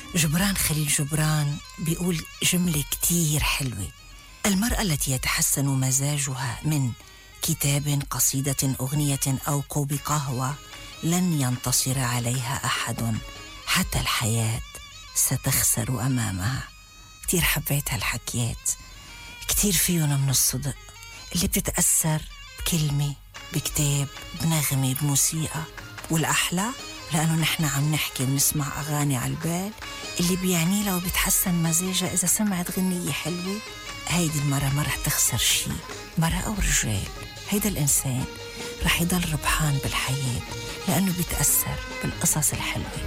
جبران خليل جبران بيقول جملة كتير حلوة: المرأة التي يتحسن مزاجها من كتاب، قصيدة، أغنية أو كوب قهوة لن ينتصر عليها أحد، حتى الحياة ستخسر أمامها. كتير حبيت هالحكيات، كتير فيهم من الصدق، اللي بتتأثر بكلمة، بكتاب، بنغمة، بموسيقى. والأحلى لأنه نحن عم نحكي ونسمع أغاني على البال اللي بيعني لها وبتحسن مزاجها. إذا سمعت غنية حلوة، هيدي المرة ما رح تخسر شي، مرة أو رجال، هيدا الإنسان رح يضل ربحان بالحياة لأنه بيتأثر بالقصص الحلوة.